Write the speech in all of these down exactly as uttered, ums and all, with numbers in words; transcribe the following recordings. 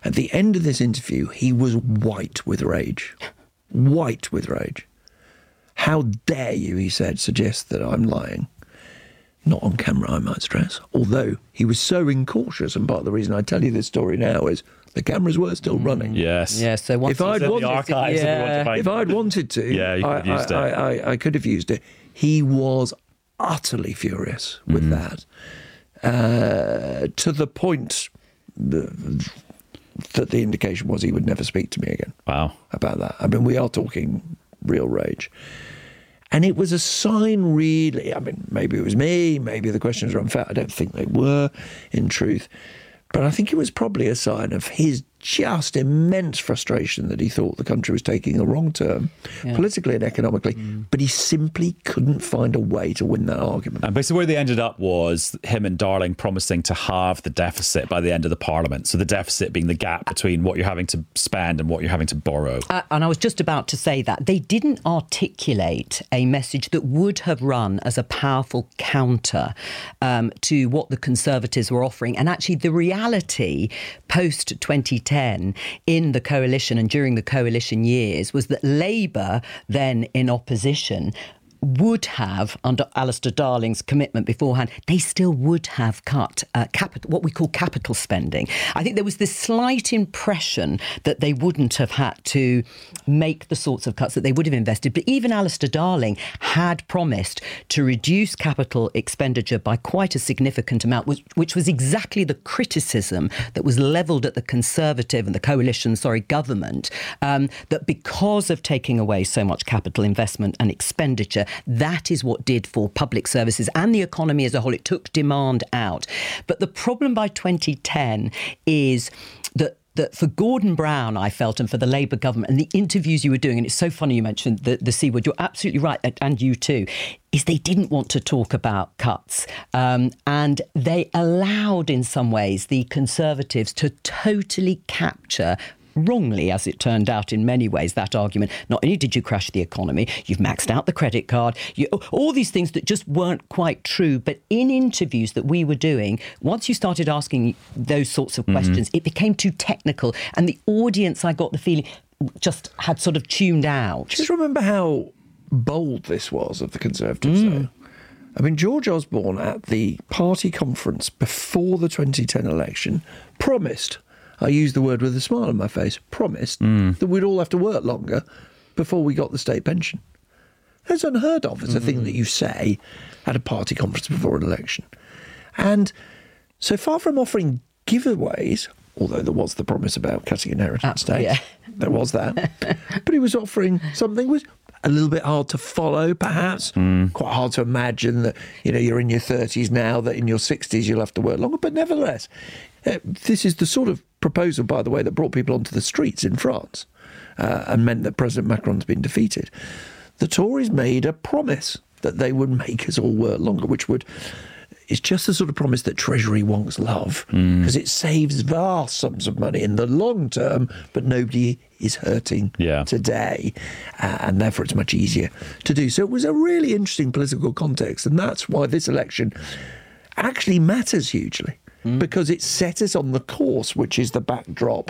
At the end of this interview, he was white with rage. White with rage. How dare you, he said, suggest that I'm lying. Not on camera, I might stress. Although he was so incautious, and part of the reason I tell you this story now is the cameras were still running. Yes. Yeah, so once if I'd in wanted, the archives, yeah. if, we want to find if I'd wanted to, yeah, you could I, have used I, it. I, I, I could have used it. He was utterly furious with Mm-hmm. that, uh, to the point that, that the indication was he would never speak to me again. Wow. About that. I mean, we are talking real rage. And it was a sign, really. I mean, maybe it was me, maybe the questions were unfair. I don't think they were, in truth. But I think it was probably a sign of his just immense frustration that he thought the country was taking a wrong turn, yeah. politically and economically, mm. but he simply couldn't find a way to win that argument. And basically where they ended up was him and Darling promising to halve the deficit by the end of the Parliament. So the deficit being the gap between what you're having to spend and what you're having to borrow. Uh, and I was just about to say that. They didn't articulate a message that would have run as a powerful counter um, to what the Conservatives were offering. And actually the reality post twenty ten in the coalition and during the coalition years was that Labour, then in opposition, would have, under Alistair Darling's commitment beforehand, they still would have cut uh, capital, what we call capital spending. I think there was this slight impression that they wouldn't have had to make the sorts of cuts that they would have invested. But even Alistair Darling had promised to reduce capital expenditure by quite a significant amount, which, which was exactly the criticism that was levelled at the Conservative and the coalition, sorry, government, um, that because of taking away so much capital investment and expenditure, that is what did for public services and the economy as a whole. It took demand out. But the problem by twenty ten is that that for Gordon Brown, I felt, and for the Labour government, and the interviews you were doing, and it's so funny you mentioned the, the C word, you're absolutely right, and you too, is they didn't want to talk about cuts. Um, and they allowed, in some ways, the Conservatives to totally capture, wrongly, as it turned out in many ways, that argument. Not only did you crash the economy, you've maxed out the credit card, you, all these things that just weren't quite true. But in interviews that we were doing, once you started asking those sorts of questions, mm-hmm. it became too technical. And the audience, I got the feeling, just had sort of tuned out. Just remember how bold this was of the Conservatives, mm. though. I mean, George Osborne at the party conference before the twenty ten election promised, I use the word with a smile on my face, promised mm. that we'd all have to work longer before we got the state pension. That's unheard of as mm. a thing that you say at a party conference before an election. And so far from offering giveaways, although there was the promise about cutting inheritance tax, yeah. there was that, but he was offering something was a little bit hard to follow, perhaps. Mm. Quite hard to imagine that, you know, you're in your thirties now, that in your sixties you'll have to work longer. But nevertheless, uh, this is the sort of proposal, by the way, that brought people onto the streets in France uh, and meant that President Macron's been defeated. The Tories made a promise that they would make us all work longer, which would... It's just the sort of promise that Treasury wonks love, because mm. it saves vast sums of money in the long term, but nobody is hurting yeah. today, uh, and therefore it's much easier to do. So it was a really interesting political context, and that's why this election actually matters hugely, mm. because it set us on the course, which is the backdrop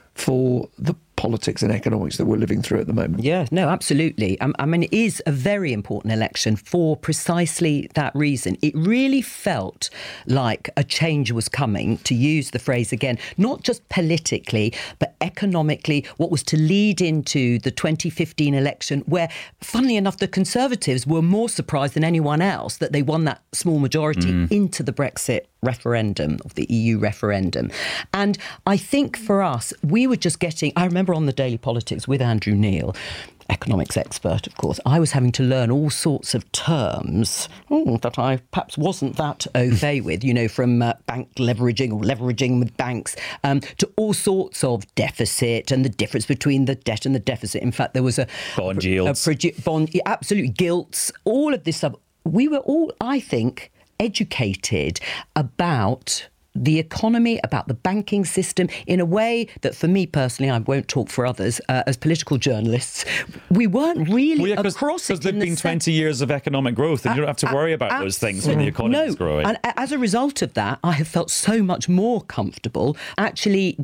for the politics and economics that we're living through at the moment. Yeah, no, absolutely. Um, I mean, it is a very important election for precisely that reason. It really felt like a change was coming, to use the phrase again, not just politically, but economically, what was to lead into the twenty fifteen election, where, funnily enough, the Conservatives were more surprised than anyone else that they won that small majority mm. into the Brexit referendum, of the E U referendum. And I think for us, we were just getting, I remember on the Daily Politics with Andrew Neil, economics expert, of course, I was having to learn all sorts of terms oh, that I perhaps wasn't that au fait with, you know, from uh, bank leveraging or leveraging with banks um, to all sorts of deficit and the difference between the debt and the deficit. In fact, there was a... Bond yields. A, a bond, absolute gilts, all of this stuff. We were all, I think, educated about the economy, about the banking system, in a way that, for me personally, I won't talk for others, uh, as political journalists, we weren't really well, yeah, cause, cause across it. Because there've been twenty years of economic growth, and uh, you don't have to worry about uh, those things when the economy no. is growing. And as a result of that, I have felt so much more comfortable actually